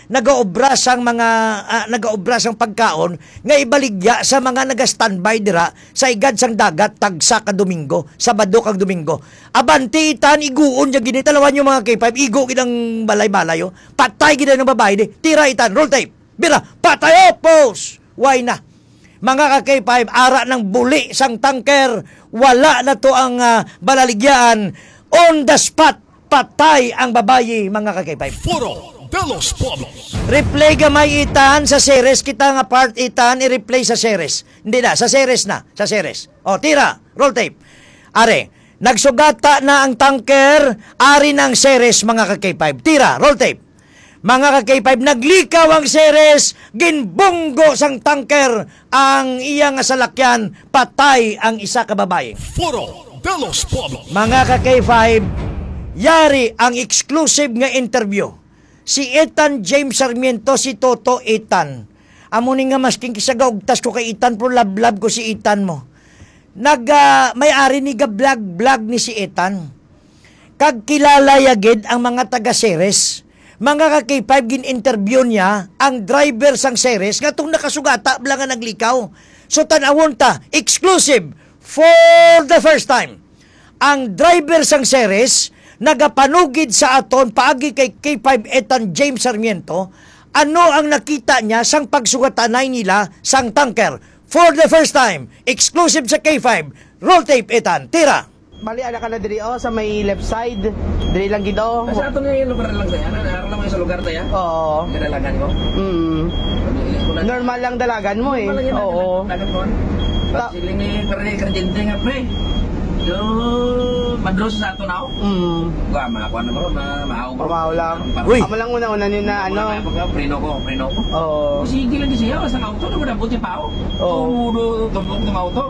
nagaobra sang nagaobra sang pagkaon nga ibaligya sa mga naga-standby dira sa igad sang dagat tagsa ka Domingo, Sabado kag Domingo. Abanti itan iguon ja gini talawan yung mga K5 igo gid ang balay-balay patay gid ang babae di. Tira itan roll tape. Bira patay pose. Why na? Mga ka-K5 ara ng buli sang tanker, wala na to ang balaligyan. On the spot patay ang babayi mga ka-K5. Foro de los Pueblos. Replay gamay itan sa series kita nga part itan i-replay sa series. Hindi na sa series na, sa series. O tira, roll tape. Are, nagsugata na ang tanker, ari ng series mga ka-K5. Tira, roll tape. Mga ka-K5 naglikaw ang series, ginbunggo sang tanker ang iyang salakyan, patay ang isa ka babae. Foro de los Pueblos. Mga ka-K5, yari ang exclusive nga interview. Si Ethan James Sarmiento, si Toto Ethan. Amo ni nga masking kisagaugtas ko kay Ethan, pero love ko si Ethan mo. May-ari ni ga-vlog ni si Ethan. Kag kilala yagid ang mga taga-series. Mga ka-K5 gin-interview niya ang driver sang series nga itong nakasugata bla nga naglikaw. So tanawon ta, exclusive for the first time. Ang driver sang series nagapanugid sa aton paagi kay K5 Ethan James Sarmiento, ano ang nakita niya sang pagsugatanay nila sang tanker. For the first time, exclusive sa K5. Roll tape, Ethan. Tira. Bali, ala ka na diri sa may left side. Diri lang gid Sa ato nga yung lugar lang saya. Naroon lang sa lugar tayo. Oo. Kadalagan ko. Normal lang dalagan mo eh. Oo. Dalagan ko. Siling ni karjente nga pre. Do madros sa ato na. Wa makuha na mo Pamahaw lang. Uy. Amo lang una-una yun na ano. Preno ko. Oo. Sige lang di siya sa auto na buti pa ako. Oo. Tumbok ng auto.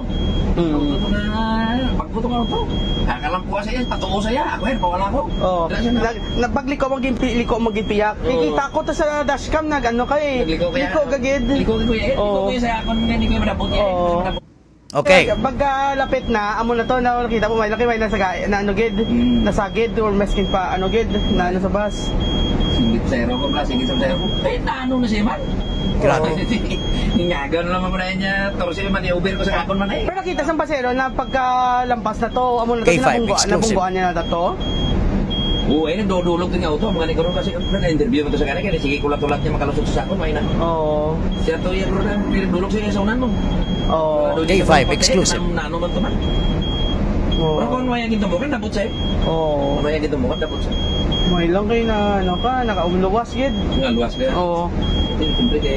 Pagbuto ng auto. Kakalang kuha saya, tatuo saya. Ako pawala ko. Oo. Nagpagliko magpiyak. Kikita ko to sa dashcam nag-ano ka eh. Liko gagid. Liko saya ako hindi ko madabot niya. Okay. Pagkalapit na, amo na to, nakita mo, may nasagid, nasagid, or maskin pa, gid, na ano sa bus. Singit sa ko pala, singit sa ko. Eh, naano na siya man? Grabe. Hinyagan naman mo na niya, torsi man i-uber ko sa kakon man eh. Pero nakita sa pasero na pagkalampas na to, amo na to, nabungguan niya na to. Oo, eh, nagdudulog din nga ito. Mga ni karon kasi na-interview mo ito sa kanila, kaya sige kulat-ulat niya makalusot sa sakon, may na. Oo. Siya to, yan rin, pinagdulog siya sa unan mo. Oo. K5 exclusive. Nano man ito man. Pero kung may agin tumukan, dabot sa'yo. Oo. Kung may agin tumukan, dabot sa'yo. May lang kayo na, ano ka, nakaumluwas, gid. Nga, luwas ka. Oo. Siyempre kay...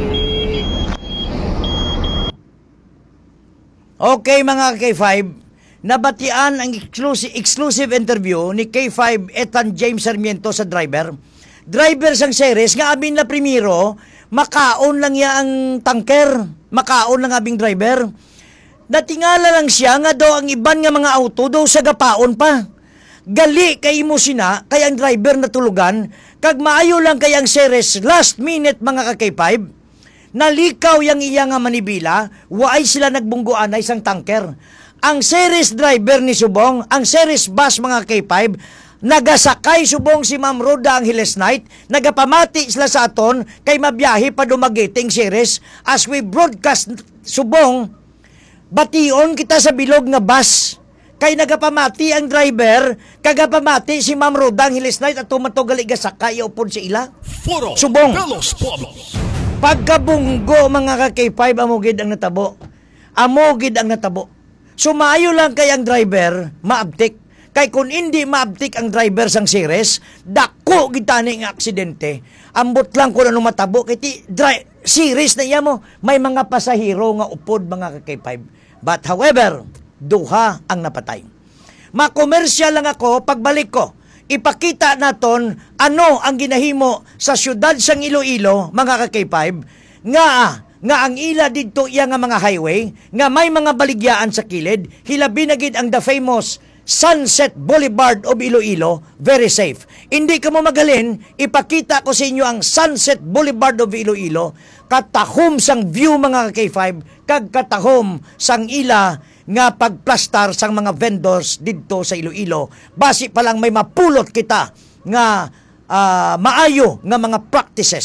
Okay mga K5, nabatian ang exclusive interview ni K5 Ethan James Sarmiento sa driver. Driver sang series nga abin na primero, makaon lang ya ang tanker. Makaon lang abing driver. Natingala lang siya nga daw ang iban nga mga auto daw sa gapaon pa. Gali kay mo sina kay ang driver natulugan kag maayo lang kay ang series last minute mga ka-K5. Nalikaw yang iya nga manibila, waay sila nagbungguan ay isang tanker. Ang series driver ni Subong, ang series bus mga K5, nagasakay Subong si Ma'am Roda Angeles Night, nagapamati sila sa aton kay mabiyahe pa dumagiting series. As we broadcast Subong, bation kita sa bilog nga bus. Kay nagapamati ang driver, kagapamati si Ma'am Roda Angeles Night at tumatugali gasakay upod si ila. Foro Subong. de los Pueblos. Pagkabunggo mga ka-K5, amogid ang natabo. Amogid ang natabo. Sumayo lang kay ang driver, maabtik. Kay kung hindi maabtik ang driver sang series, dako gitani ng aksidente. Ambot lang ko na matabo. Kaya series na iya mo, may mga pasahero nga upod mga ka-K5. But however, duha ang napatay. Makomersyal lang ako, pagbalik ko. Ipakita naton ano ang ginahimo sa syudad sang Iloilo, mga ka-K5, nga ang ila didto iya nga mga highway, nga may mga baligyaan sa kilid, hilabi na gid ang the famous Sunset Boulevard of Iloilo, very safe. Hindi ka mo magalin, ipakita ko sa inyo ang Sunset Boulevard of Iloilo, katahom sang view mga ka-K5, kag katahom sang ila nga pagplastar sang mga vendors didto sa Iloilo. Basi pa lang may mapulot kita nga maayo nga mga practices